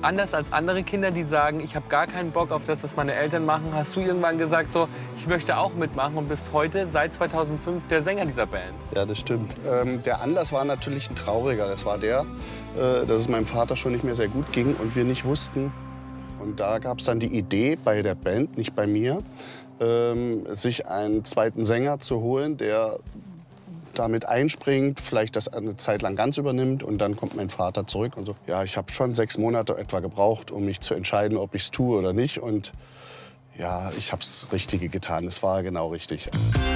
Anders als andere Kinder, die sagen, ich habe gar keinen Bock auf das, was meine Eltern machen, hast du irgendwann gesagt, so, ich möchte auch mitmachen und bist heute, seit 2005, der Sänger dieser Band. Ja, das stimmt. Der Anlass war natürlich ein trauriger. Das war der, dass es meinem Vater schon nicht mehr sehr gut ging und wir nicht wussten. Und da gab es dann die Idee bei der Band, nicht bei mir, sich einen zweiten Sänger zu holen, der damit einspringt, vielleicht das eine Zeit lang ganz übernimmt und dann kommt mein Vater zurück und so. Ja, ich habe schon 6 Monate etwa gebraucht, um mich zu entscheiden, ob ich es tue oder nicht. Und ja, ich habe das Richtige getan. Es war genau richtig.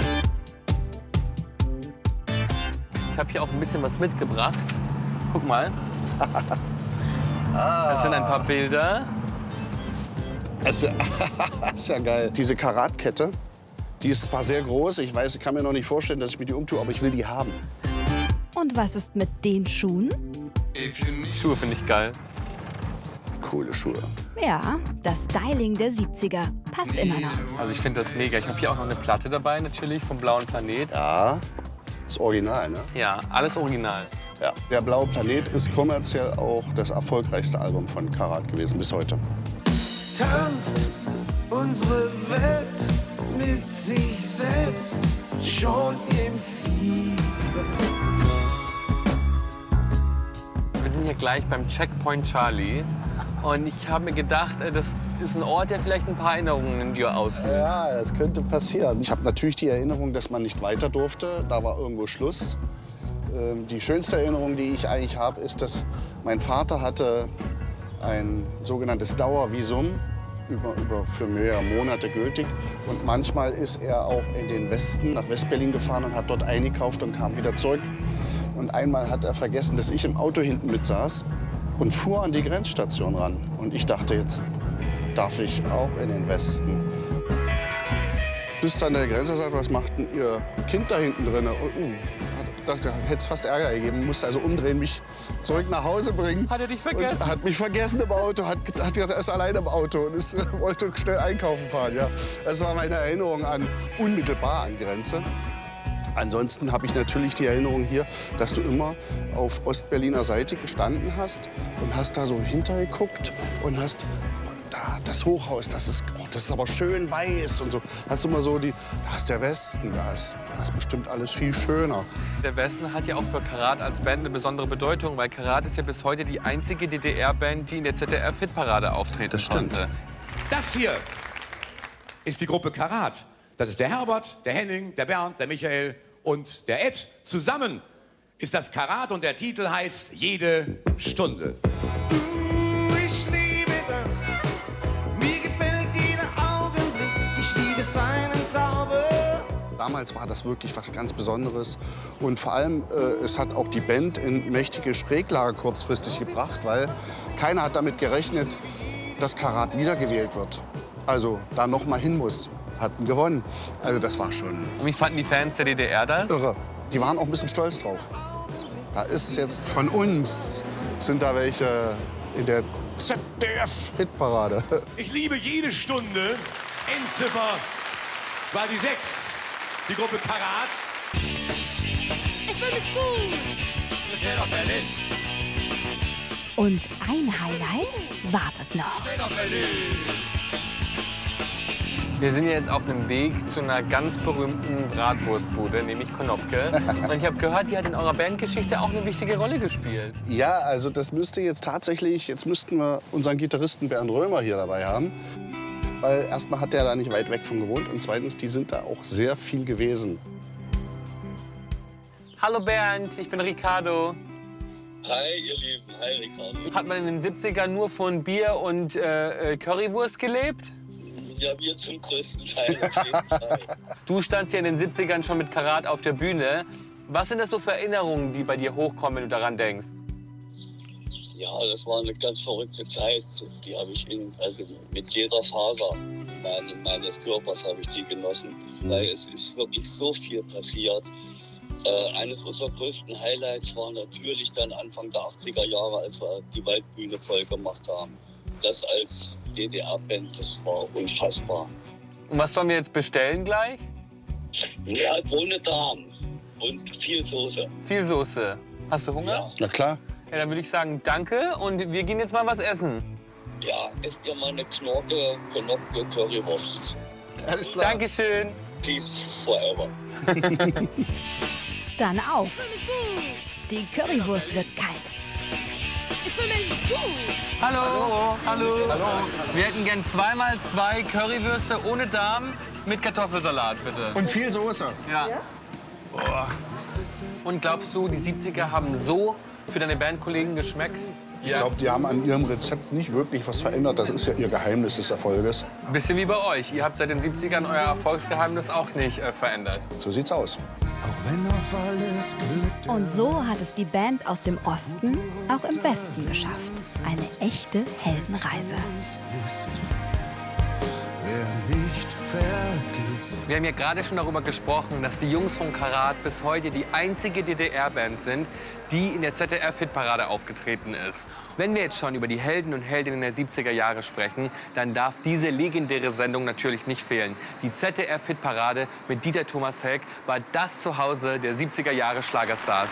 Ich habe hier auch ein bisschen was mitgebracht. Guck mal. Das sind ein paar Bilder. Das ist ja geil. Diese Karatkette, die ist zwar sehr groß, ich weiß, ich kann mir noch nicht vorstellen, dass ich mir die umtue, aber ich will die haben. Und was ist mit den Schuhen? Schuhe finde ich geil. Coole Schuhe. Ja, das Styling der 70er passt immer noch. Also ich finde das mega. Ich habe hier auch noch eine Platte dabei natürlich vom Blauen Planet. Ja, das Original, ne? Ja, alles original. Ja, der Blaue Planet ist kommerziell auch das erfolgreichste Album von Karat gewesen bis heute. Tanzt unsere Welt mit sich selbst schon im Fieber. Wir sind hier gleich beim Checkpoint Charlie. Und ich habe mir gedacht, das ist ein Ort, der vielleicht ein paar Erinnerungen in dir auslöst. Ja, das könnte passieren. Ich habe natürlich die Erinnerung, dass man nicht weiter durfte. Da war irgendwo Schluss. Die schönste Erinnerung, die ich eigentlich habe, ist, dass mein Vater hatte ein sogenanntes Dauervisum für mehrere Monate gültig. Und manchmal ist er auch in den Westen, nach West-Berlin gefahren und hat dort eingekauft und kam wieder zurück. Und einmal hat er vergessen, dass ich im Auto hinten mit saß und fuhr an die Grenzstation ran. Und ich dachte, jetzt darf ich auch in den Westen. Bis dann der Grenzer sagt, was macht denn Ihr Kind da hinten drin? Da hätte es fast Ärger gegeben. Musste also umdrehen, mich zurück nach Hause bringen. Hat er dich vergessen? Und hat mich vergessen im Auto, hat gedacht, er ist alleine im Auto und wollte schnell einkaufen fahren. Ja. Das war meine Erinnerung unmittelbar an Grenze. Ansonsten habe ich natürlich die Erinnerung hier, dass du immer auf Ostberliner Seite gestanden hast und hast da so hintergeguckt und hast da das Hochhaus, das ist aber schön weiß und so. Hast du mal so da ist der Westen, da ist bestimmt alles viel schöner. Der Westen hat ja auch für Karat als Band eine besondere Bedeutung, weil Karat ist ja bis heute die einzige DDR-Band, die in der ZDF-Hitparade auftreten Das stimmt. konnte. Das hier ist die Gruppe Karat. Das ist der Herbert, der Henning, der Bernd, der Michael und der Ed. Zusammen ist das Karat und der Titel heißt Jede Stunde. Ich liebe das, mir gefällt jeder Augenblick, ich liebe seinen Zauber. Damals war das wirklich was ganz Besonderes. Und vor allem, es hat auch die Band in mächtige Schräglage kurzfristig gebracht, weil keiner hat damit gerechnet, dass Karat wiedergewählt wird. Also da noch mal hin muss. Hatten gewonnen. Also das war schon Und wie fanden die Fans der DDR das? irre. Die waren auch ein bisschen stolz drauf. Da ist jetzt von uns, sind da welche in der ZDF-Hitparade. Ich liebe jede Stunde. Endziffer war die 6. Die Gruppe Karat. Ich fühle mich gut. Wir stehen auf Berlin. Und ein Highlight wartet noch. Wir sind jetzt auf einem Weg zu einer ganz berühmten Bratwurstbude, nämlich Konopke. Und ich habe gehört, die hat in eurer Bandgeschichte auch eine wichtige Rolle gespielt. Ja, also das müsste jetzt müssten wir unseren Gitarristen Bernd Römer hier dabei haben. Weil erstmal hat der da nicht weit weg von gewohnt und zweitens, die sind da auch sehr viel gewesen. Hallo Bernd, ich bin Ricardo. Hi, ihr Lieben. Hi, Ricardo. Hat man in den 70ern nur von Bier und Currywurst gelebt? Ja, wir zum größten Teil auf jeden Fall. Du standst ja in den 70ern schon mit Karat auf der Bühne. Was sind das so für Erinnerungen, die bei dir hochkommen, wenn du daran denkst? Ja, das war eine ganz verrückte Zeit. Die habe ich mit jeder Faser meines Körpers habe ich die genossen. Weil es ist wirklich so viel passiert. Eines unserer größten Highlights war natürlich dann Anfang der 80er Jahre, als wir die Waldbühne voll gemacht haben. Das als DDR-Band, das war unfassbar. Und was sollen wir jetzt bestellen gleich? Ja, ohne Darm und viel Soße. Viel Soße. Hast du Hunger? Ja. Na klar. Ja, dann würde ich sagen, danke und wir gehen jetzt mal was essen. Ja, esst ihr mal eine Knorke, Konopke Currywurst. Alles klar. Dankeschön. Peace forever. Dann auf. Die Currywurst wird kalt. Hallo. Hallo. Wir hätten gern 2x2 Currywürste ohne Darm mit Kartoffelsalat, bitte. Und viel Soße. Ja. Und glaubst du, die 70er haben so für deine Bandkollegen geschmeckt? Ich glaube, die haben an ihrem Rezept nicht wirklich was verändert. Das ist ja ihr Geheimnis des Erfolges. Ein bisschen wie bei euch. Ihr habt seit den 70ern euer Erfolgsgeheimnis auch nicht verändert. So sieht's aus. Auch wenn auf alles Glück Und so hat es die Band aus dem Osten auch im Westen geschafft. Eine echte Heldenreise. ist, wer nicht vergisst. Wir haben ja gerade schon darüber gesprochen, dass die Jungs von Karat bis heute die einzige DDR-Band sind, die in der ZDF-Hitparade aufgetreten ist. Wenn wir jetzt schon über die Helden und Heldinnen der 70er Jahre sprechen, dann darf diese legendäre Sendung natürlich nicht fehlen. Die ZDF-Hitparade mit Dieter Thomas Heck war das Zuhause der 70er Jahre Schlagerstars.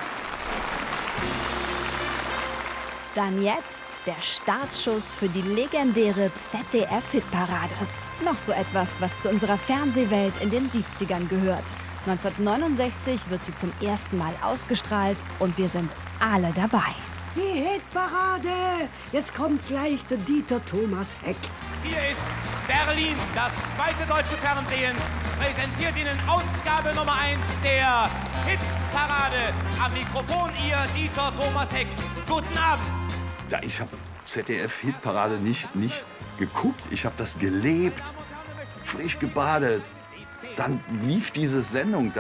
Dann jetzt der Startschuss für die legendäre ZDF-Hitparade. Noch so etwas, was zu unserer Fernsehwelt in den 70ern gehört. 1969 wird sie zum ersten Mal ausgestrahlt und wir sind alle dabei. Die Hitparade! Jetzt kommt gleich der Dieter Thomas Heck. Hier ist Berlin, das zweite deutsche Fernsehen, präsentiert Ihnen Ausgabe Nummer 1 der Hitparade. Am Mikrofon Ihr Dieter Thomas Heck. Guten Abend. Ja, ich habe ZDF-Hitparade nicht geguckt, ich habe das gelebt, frisch gebadet. Dann lief diese Sendung.